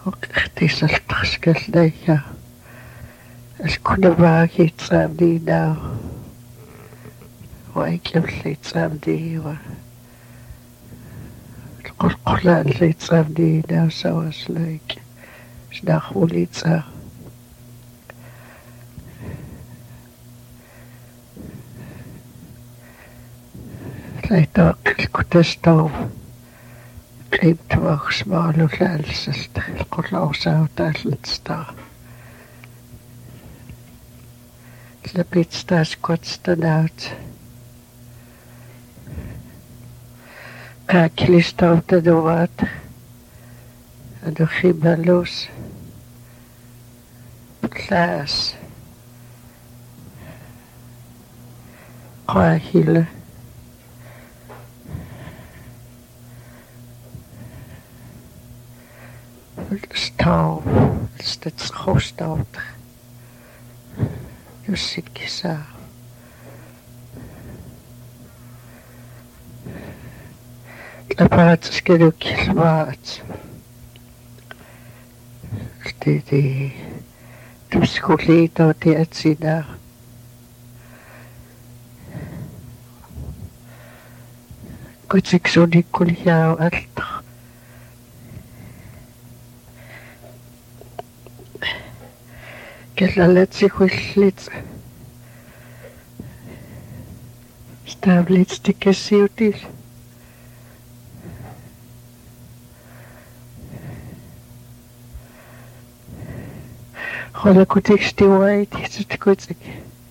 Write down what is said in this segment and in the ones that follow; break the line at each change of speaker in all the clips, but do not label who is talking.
Tissaltarskallaya alkunavaagitsaamniinaa waikimliitsaamniiwa qulqulaanliitsaamniinaa savaslaik snarulitsaa laitaqilkutastau qimtuarsmaalulaalsalta qullaursautaallutstaa lapitstaasquatstanaut qaakilistautanuvaat anuximalus laas qaahila stau stetskhostauta jussikisaa aparatskenukilvaat stidi tuskuliitotiatsinaa kutiksunikkuliau alta kellallatsikhuillit stavlitstikkasiutil qolakutikstiuait hitsutkutik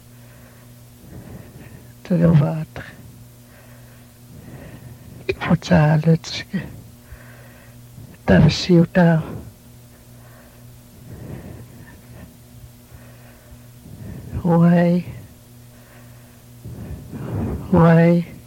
tanuvaat futsaalitske tavsiutaa Why?